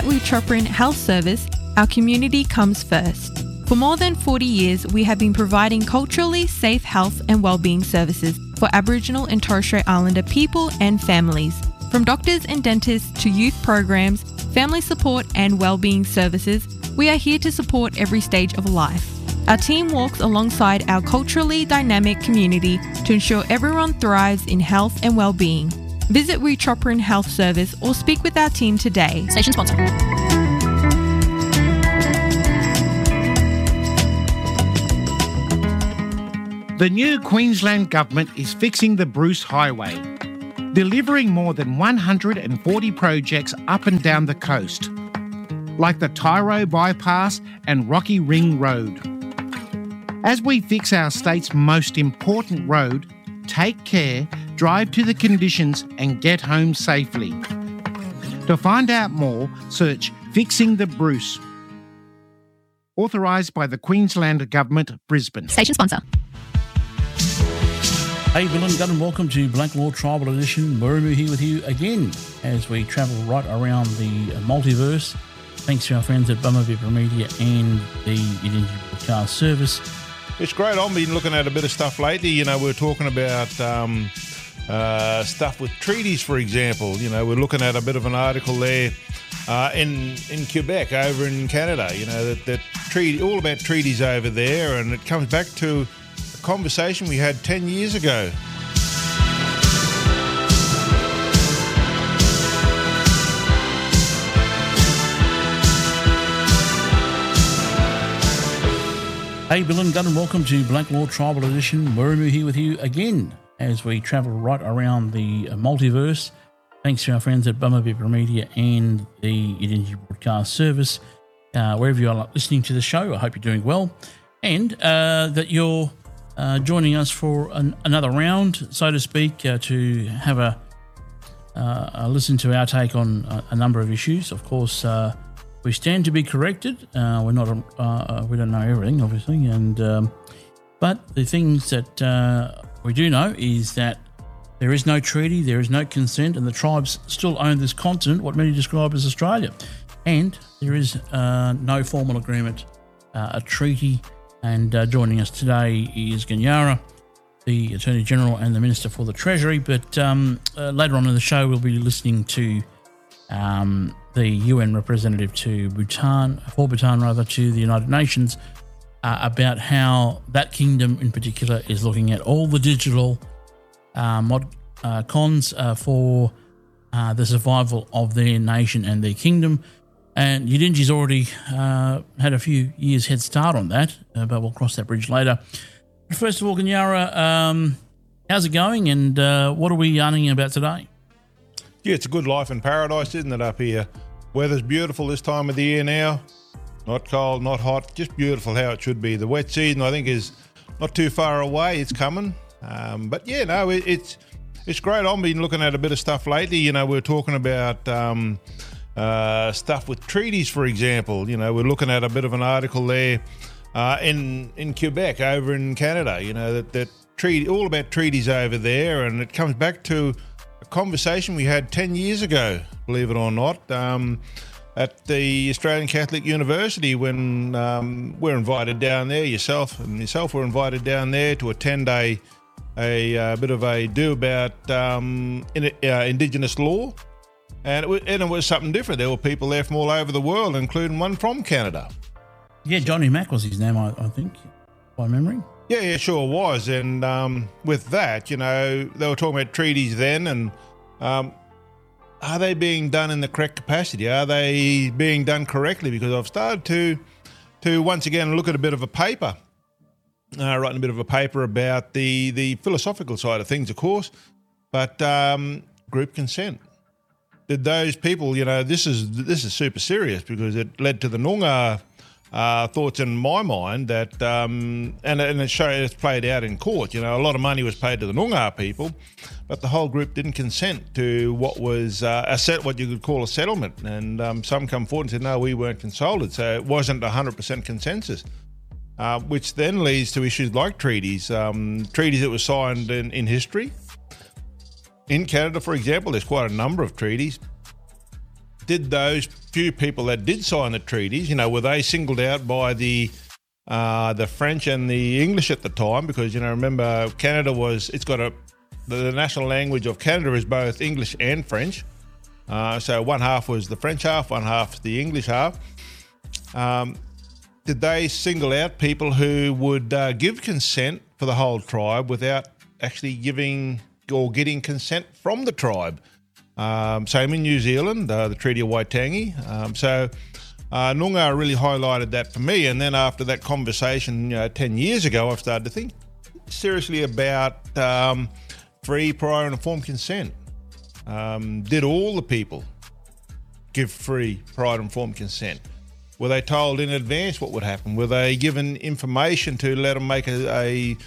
Wuchoprin Health Service, our community comes first. For more than 40 years, we have been providing culturally safe health and wellbeing services for Aboriginal and Torres Strait Islander people and families. From doctors and dentists to youth programs, family support and wellbeing services, we are here to support every stage of life. Our team walks alongside our culturally dynamic community to ensure everyone thrives in health and wellbeing. Visit Wuchoprin Health Service or speak with our team today. Station sponsor. The new Queensland Government is fixing the Bruce Highway, delivering more than 140 projects up and down the coast, like the Tyro Bypass and Rocky Ring Road. As we fix our state's most important road, take care, drive to the conditions and get home safely. To find out more, search Fixing the Bruce. Authorised by the Queensland Government, Brisbane. Station sponsor. Hey, Bill and Gunn, and welcome to Blacklaw Tribal Edition. Murimu here with you again as we travel right around the multiverse. Thanks to our friends at Bummer Vipper Media and the Identity Broadcast Service. It's great. I've been looking at a bit of stuff lately. You know, we're talking about stuff with treaties, for example. You know, we're looking at a bit of an article there in Quebec, over in Canada. You know, that treaty, all about treaties over there, and it comes back to a conversation we had 10 years ago. Hey, Bill and Gunn, and welcome to Blacklaw Tribal Edition. Murimu here with you again as we travel right around the multiverse. Thanks to our friends at Bummer Vipper Media and the Identity Broadcast Service. Wherever you are listening to the show, I hope you're doing well, and that you're joining us for another round, so to speak, to have a listen to our take on a number of issues. Of course, we stand to be corrected. We're not. We don't know everything, obviously, and but the things that we do know is that there is no treaty, there is no consent, and the tribes still own this continent, what many describe as Australia, and there is no formal agreement, a treaty. And joining us today is Ganyara, the Attorney General and the Minister for the Treasury. But later on in the show, we'll be listening to the UN representative to Bhutan, to the United Nations, about how that kingdom in particular is looking at all the digital cons for the survival of their nation and their kingdom. And Yidinji's already had a few years head start on that, but we'll cross that bridge later. But first of all, Ganyara, how's it going, and what are we yarning about today? Yeah, it's a good life in paradise, isn't it, up here? Weather's beautiful this time of the year now. Not cold, not hot, just beautiful how it should be. The wet season, I think, is not too far away. It's coming. But yeah, no, it's great. I've been looking at a bit of stuff lately. You know, we're talking about stuff with treaties, for example. You know, we're looking at a bit of an article there in Quebec, over in Canada. You know, that treaty, all about treaties over there, and it comes back to a conversation we had 10 years ago, believe it or not, at the Australian Catholic University when we're invited down there. Yourself were invited down there to attend a bit of a do about Indigenous law. And it was something different. There were people there from all over the world, including one from Canada. Yeah, Johnny Mack was his name, I think, by memory. Yeah, sure was. And with that, you know, they were talking about treaties then, and are they being done in the correct capacity? Are they being done correctly? Because I've started to once again look at a bit of a paper, writing a bit of a paper about the philosophical side of things, of course, but group consent. Did those people, you know, this is super serious, because it led to the Noongar thoughts in my mind that, and it's played out in court. You know, a lot of money was paid to the Noongar people, but the whole group didn't consent to what was what you could call a settlement. And some come forward and said, no, we weren't consulted, so it wasn't 100% consensus. Which then leads to issues like treaties that were signed in history. In Canada, for example, there's quite a number of treaties did those few people that did sign the treaties, were they singled out by the French and the English at the time? Because, remember, Canada the national language of Canada is both English and French. So one half was the French half, one half the English half. Did they single out people who would give consent for the whole tribe without actually giving or getting consent from the tribe? Same in New Zealand, the Treaty of Waitangi. So Noongar really highlighted that for me. And then after that conversation 10 years ago, I've started to think seriously about free, prior and informed consent. Did all the people give free, prior and informed consent? Were they told in advance what would happen? Were they given information to let them make a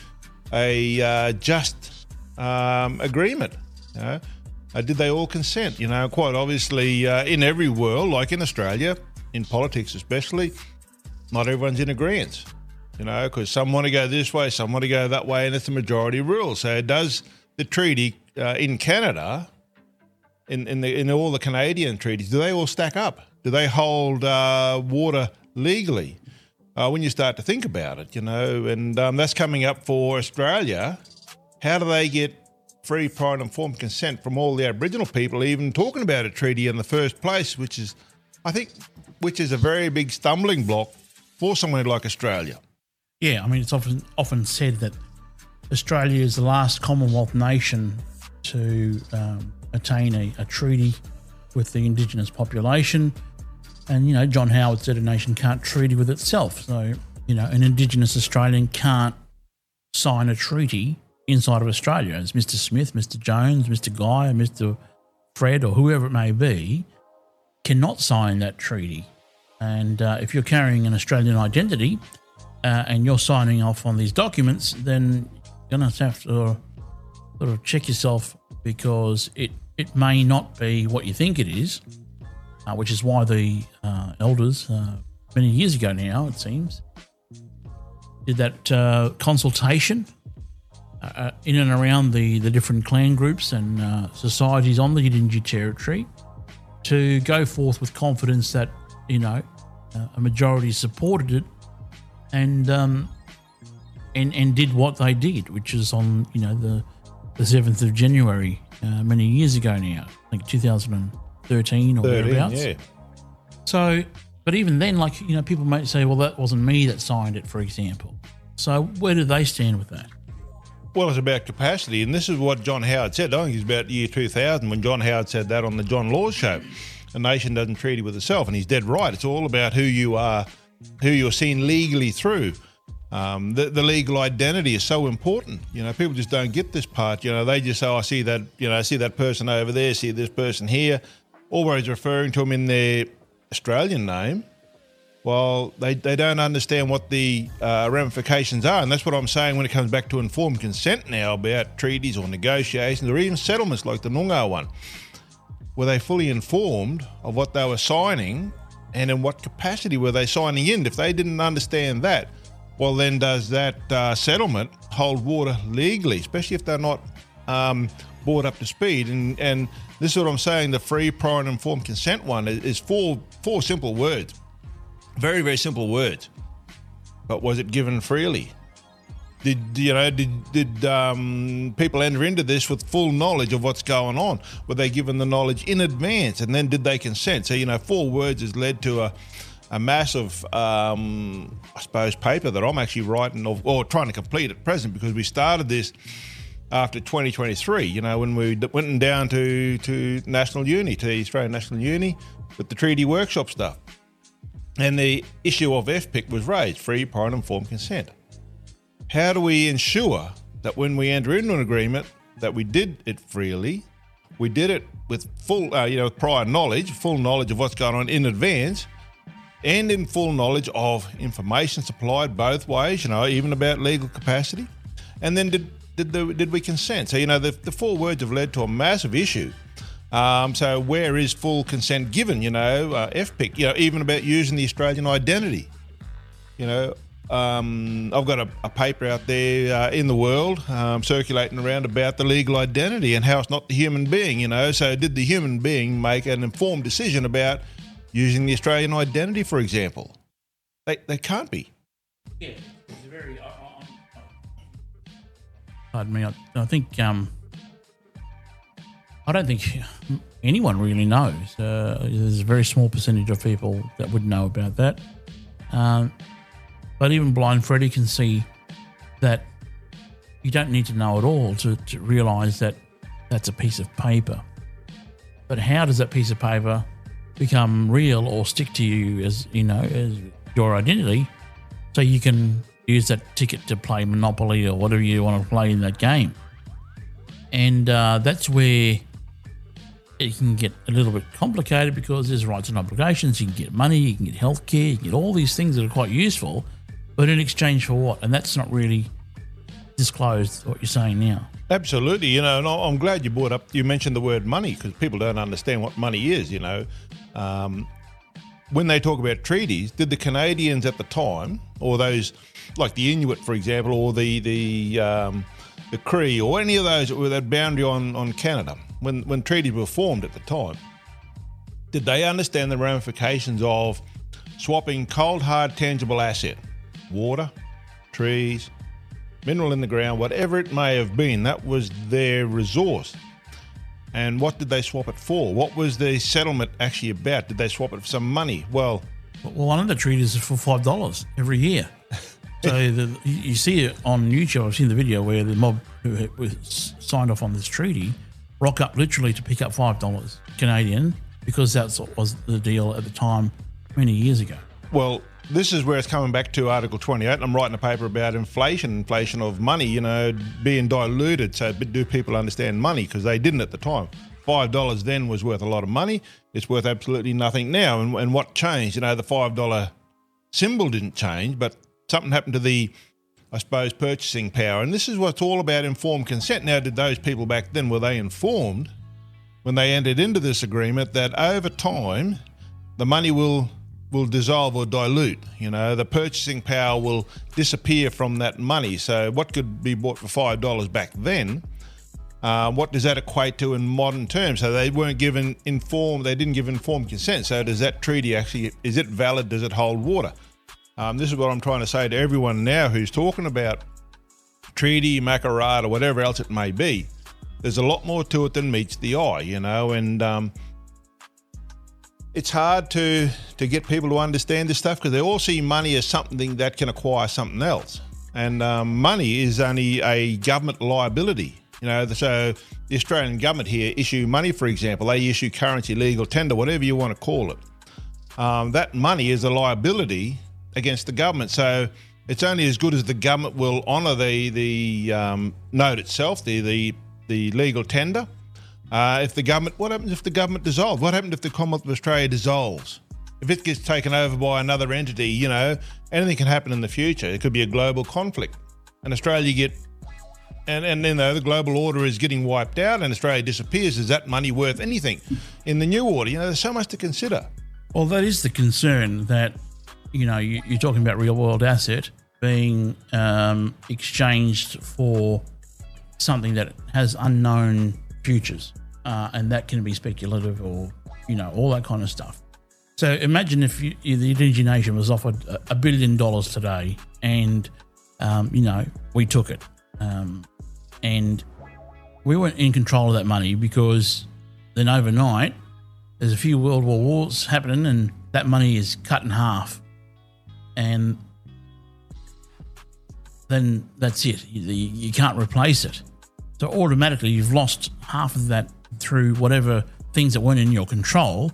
just agreement? Did they all consent? Quite obviously, in every world, like in Australia, in politics especially, not everyone's in agreement. Because some want to go this way, some want to go that way, and it's the majority rule. So does the treaty in Canada, in all the Canadian treaties, do they all stack up? Do they hold water legally? When you start to think about it, and that's coming up for Australia. How do they get free, prior and informed consent from all the Aboriginal people even talking about a treaty in the first place, which is a very big stumbling block for somewhere like Australia? Yeah, I mean, it's often said that Australia is the last Commonwealth nation to attain a treaty with the Indigenous population. And, John Howard said a nation can't treaty with itself. So, an Indigenous Australian can't sign a treaty inside of Australia. As Mr. Smith, Mr. Jones, Mr. Guy, Mr. Fred, or whoever it may be, cannot sign that treaty. And if you're carrying an Australian identity and you're signing off on these documents, then you're going to have to sort of check yourself, because it may not be what you think it is, which is why the elders, many years ago now, it seems, did that consultation in and around the different clan groups and societies on the Yidinji territory to go forth with confidence that, a majority supported it and did what they did, which is on, the 7th of January, many years ago now, I think 2013 or thereabouts. Yeah. So, but even then, people might say, well, that wasn't me that signed it, for example. So where do they stand with that? Well, it's about capacity, and this is what John Howard said. I think it's about year 2000 when John Howard said that on the John Laws show. A nation doesn't treaty with itself, and he's dead right. It's all about who you are, who you're seen legally through. The legal identity is so important. People just don't get this part. They just say, I see that, I see that person over there, see this person here, always referring to them in their Australian name. Well, they don't understand what the ramifications are. And that's what I'm saying when it comes back to informed consent now about treaties or negotiations or even settlements like the Noongar one. Were they fully informed of what they were signing, and in what capacity were they signing in? If they didn't understand that, well, then does that settlement hold water legally, especially if they're not brought up to speed? And this is what I'm saying, the free, prior and informed consent one is four simple words. Very, very simple words. But was it given freely? Did people enter into this with full knowledge of what's going on? Were they given the knowledge in advance, and then did they consent? So, 4 words has led to a massive, I suppose, paper that I'm actually writing or trying to complete at present, because we started this after 2023, when we went down to National Uni, to the Australian National Uni with the treaty workshop stuff. And the issue of FPIC was raised, free, prior and informed consent. How do we ensure that when we enter into an agreement that we did it freely, we did it with full, prior knowledge, full knowledge of what's going on in advance, and in full knowledge of information supplied both ways, even about legal capacity? And then did we consent? So, the 4 words have led to a massive issue. So where is full consent given? FPIC, even about using the Australian identity. I've got a paper out there in the world circulating around about the legal identity and how it's not the human being, So did the human being make an informed decision about using the Australian identity, for example? They can't be. Yeah, it's very... Pardon me, I think... I don't think anyone really knows. There's a very small percentage of people that would know about that. But even blind Freddie can see that you don't need to know it all to realise that that's a piece of paper. But how does that piece of paper become real or stick to you as your identity, so you can use that ticket to play Monopoly or whatever you want to play in that game? And that's where it can get a little bit complicated, because there's rights and obligations. You can get money, you can get healthcare, you can get all these things that are quite useful, but in exchange for what? And that's not really disclosed, what you're saying now. Absolutely, and I'm glad you mentioned the word money, because people don't understand what money is, When they talk about treaties, did the Canadians at the time, or those like the Inuit, for example, or the Cree, or any of those that were that boundary on Canada, when treaties were formed at the time, did they understand the ramifications of swapping cold, hard, tangible asset, water, trees, mineral in the ground, whatever it may have been, that was their resource? And what did they swap it for? What was the settlement actually about? Did they swap it for some money? Well, one of the treaties is for $5 every year. So you see it on YouTube. I've seen the video where the mob who signed off on this treaty rock up literally to pick up $5 Canadian, because that was the deal at the time many years ago. Well, this is where it's coming back to Article 28. I'm writing a paper about inflation of money, being diluted. So do people understand money? Because they didn't at the time. $5 then was worth a lot of money. It's worth absolutely nothing now. And what changed? The $5 symbol didn't change, but something happened to the, I suppose, purchasing power. And this is what's all about informed consent. Now, did those people back then, were they informed when they entered into this agreement that over time the money will dissolve or dilute? The purchasing power will disappear from that money. So what could be bought for $5 back then, what does that equate to in modern terms? So they weren't given they didn't give informed consent. So does that treaty actually, is it valid? Does it hold water? This is what I'm trying to say to everyone now who's talking about treaty, Makarrata, whatever else it may be. There's a lot more to it than meets the eye, and it's hard to get people to understand this stuff, because they all see money as something that can acquire something else. And money is only a government liability. So the Australian government here issue money, for example. They issue currency, legal tender, whatever you want to call it. That money is a liability against the government. So it's only as good as the government will honour the note itself, the legal tender. What happens if the government dissolves? What happens if the Commonwealth of Australia dissolves? If it gets taken over by another entity, anything can happen in the future. It could be a global conflict, and Australia the global order is getting wiped out and Australia disappears. Is that money worth anything in the new order? There's so much to consider. Well, that is the concern, that you're talking about real world asset being exchanged for something that has unknown futures, and that can be speculative or all that kind of stuff. So imagine if the Indonesian nation was offered $1 billion today, and we took it, and we weren't in control of that money, because then overnight there's a few World War wars happening and that money is cut in half, and then that's it. You can't replace it. So automatically you've lost half of that through whatever things that weren't in your control.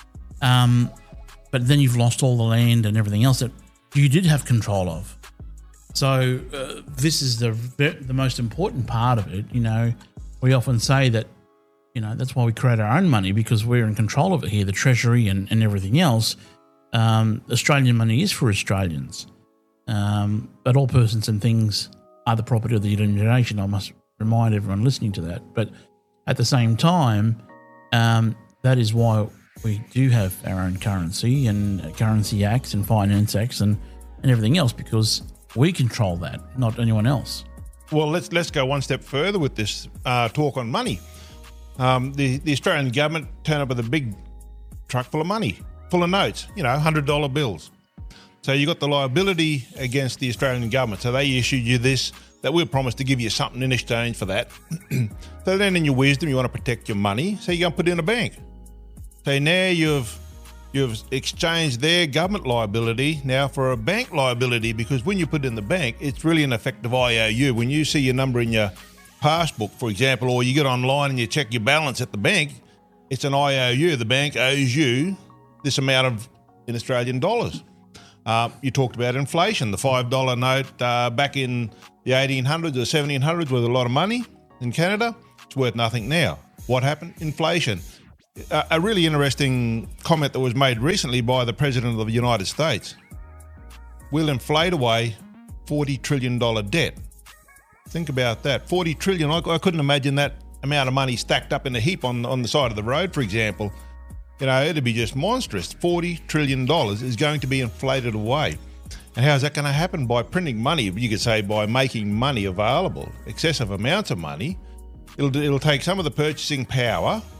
But then you've lost all the land and everything else that you did have control of. So this is the most important part of it. We often say that, that's why we create our own money, because we're in control of it here, the Treasury and everything else. Australian money is for Australians. But all persons and things are the property of the Indonesian nation. I must remind everyone listening to that. But at the same time, that is why we do have our own currency and currency acts and finance acts, and and everything else, because we control that, not anyone else. Well, let's go one step further with this talk on money. The Australian government turned up with a big truck full of money, full of notes, $100 bills. So you got the liability against the Australian government. So they issued you this, that we'll promise to give you something in exchange for that. So then in your wisdom, you want to protect your money, so you go and put it in a bank. So now you've exchanged their government liability now for a bank liability, because when you put it in the bank, it's really an effective IOU. When you see your number in your passbook, for example, or you get online and you check your balance at the bank, it's an IOU. The bank owes you this amount in Australian dollars. You talked about inflation. The $5 note back in the 1800s or 1700s was a lot of money in Canada. It's worth nothing now. What happened? Inflation. A really interesting comment that was made recently by the President of the United States. We'll inflate away $40 trillion debt. Think about that. 40 trillion. I couldn't imagine that amount of money stacked up in a heap on the side of the road, for example. It'd be just monstrous. $40 trillion is going to be inflated away. And how is that going to happen? By printing money. You could say by making money available, excessive amounts of money. It'll take some of the purchasing power